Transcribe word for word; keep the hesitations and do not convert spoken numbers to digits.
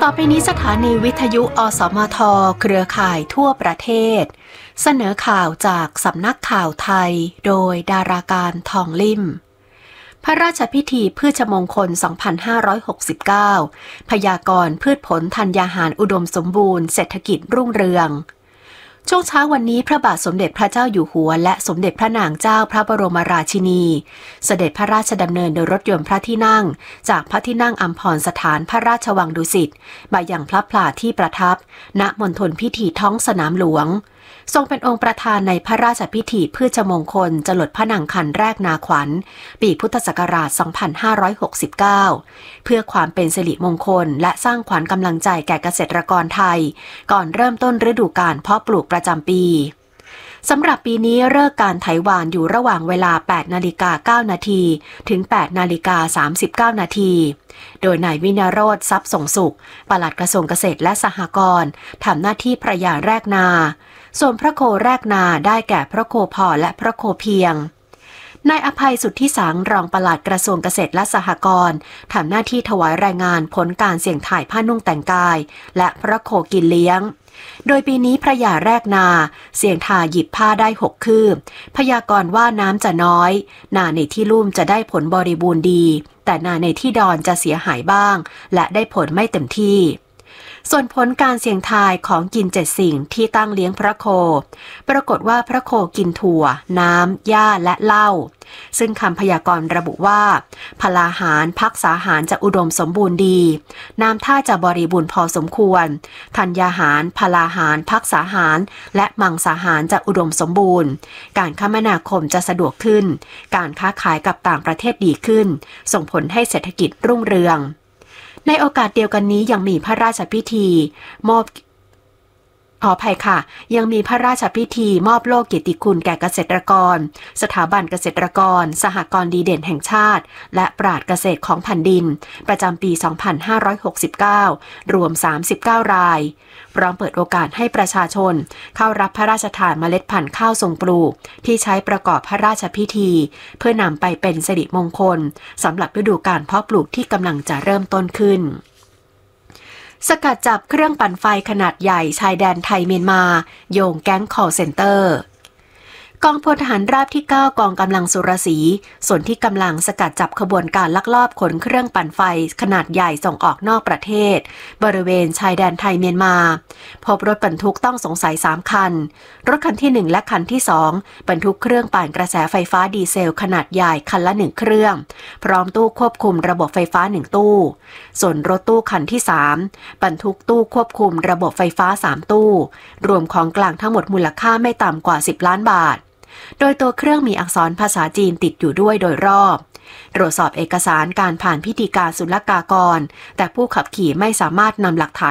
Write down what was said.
ต่อไปนี้สถานีวิทยุอสมทเครือข่ายทั่วประเทศเสนอข่าวจากสำนักข่าวไทยโดยดาราการทองลิ่มพระราชพิธีพืชมงคล สองพันห้าร้อยหกสิบเก้า พยากรณ์พืชผลธัญญาหารอุดมสมบูรณ์เศรษฐกิจรุ่งเรืองช่วงเช้าวันนี้พระบาทสมเด็จพระเจ้าอยู่หัวและสมเด็จพระนางเจ้าพระบรมราชินีเสด็จพระราชดำเนินโดยรถยนต์พระที่นั่งจากพระที่นั่งอัมพรสถานพระราชวังดุสิตมายังพระพลาที่ประทับณมณฑลพิธีท้องสนามหลวงทรงเป็นองค์ประธานในพระราชพิธีพืชมงคลจรดพระนางคันแรกนาขวัญปีพุทธศักราช สองพันห้าร้อยหกสิบเก้า เพื่อความเป็นสิริมงคลและสร้างขวัญกำลังใจแก่เกษตรกรไทยก่อนเริ่มต้นฤดูกาลเพาะปลูกประจำปีสำหรับปีนี้ฤกษ์การไถหวานอยู่ระหว่างเวลา แปดนาฬิกาเก้านาทีถึง แปดนาฬิกาสามสิบเก้านาทีโดยนายวินโรจน์ทรัพย์ส่งสุขปลัดกระทรวงเกษตรและสหกรณ์ทำหน้าที่พระยาแรกนาส่วนพระโคแรกนาได้แก่พระโคพอและพระโคเพียงนายอภัยสุทธิสังรองปลัดกระทรวงเกษตรและสหกรณ์ทำหน้าที่ถวายรายงานผลการเสี่ยงถ่ายผ้านุ่งแต่งกายและพระโคกินเลี้ยงโดยปีนี้พระยาแรกนาเสี่ยงทายหยิบผ้าได้หกคืบพยากรณ์ว่าน้ำจะน้อยนาในที่ลุ่มจะได้ผลบริบูรณ์ดีแต่นาในที่ดอนจะเสียหายบ้างและได้ผลไม่เต็มที่ส่วนผลการเสี่ยงทายของกินเจ็ดสิ่งที่ตั้งเลี้ยงพระโคปรากฏว่าพระโคกินถั่วน้ำหญ้าและเหล้าซึ่งคำพยากรณ์ระบุว่าพลาหารภักษาหารจะอุดมสมบูรณ์ดีน้ำท่าจะบริบูรณ์พอสมควรธัญญาหารพลาหารภักษาหารและมังสาหารจะอุดมสมบูรณ์การคมนาคมจะสะดวกขึ้นการค้าขายกับต่างประเทศดีขึ้นส่งผลให้เศรษฐกิจรุ่งเรืองในโอกาสเดียวกันนี้ยังมีพระราชพิธีมอบขออภัยค่ะยังมีพระราชพิธีมอบโล่เกียรติคุณแก่เกษตรกรสถาบันเกษตรกรสหกรณ์ดีเด่นแห่งชาติและปราชญ์เกษตรของแผ่นดินประจำปี สองพันห้าร้อยหกสิบเก้า รวมสามสิบเก้ารายพร้อมเปิดโอกาสให้ประชาชนเข้ารับพระราชทานเมล็ดพันธุ์ข้าวทรงปลูกที่ใช้ประกอบพระราชพิธีเพื่อนำไปเป็นสิริมงคลสำหรับฤดูกาลเพาะปลูกที่กำลังจะเริ่มต้นขึ้นสกัดจับเครื่องปั่นไฟขนาดใหญ่ชายแดนไทยเมียนมาโยงแก๊ง call centerกองพลทหารราบที่เก้ากองกำลังสุรศรีส่วนที่กำลังสกัดจับขบวนการลักลอบขนเครื่องปั่นไฟขนาดใหญ่ส่งออกนอกประเทศบริเวณชายแดนไทยเมียนมาพบรถบรรทุกต้องสงสัยสามคันรถคันที่หนึ่งและคันที่สองบรรทุกเครื่องปั่นกระแสไฟฟ้าดีเซลขนาดใหญ่คันละหนึ่งเครื่องพร้อมตู้ควบคุมระบบไฟฟ้าหนึ่งตู้ส่วนรถตู้คันที่สามบรรทุกตู้ควบคุมระบบไฟฟ้าสามตู้รวมของกลางทั้งหมดมูลค่าไม่ต่ำกว่าสิบล้านบาทโดยตัวเครื่องมีอักษรภาษาจีนติดอยู่ด้วยโดยรอบตรวจสอบเอกสารการผ่านพิธีการศุลกากรแต่ผู้ขับขี่ไม่สามารถนำหลักฐาน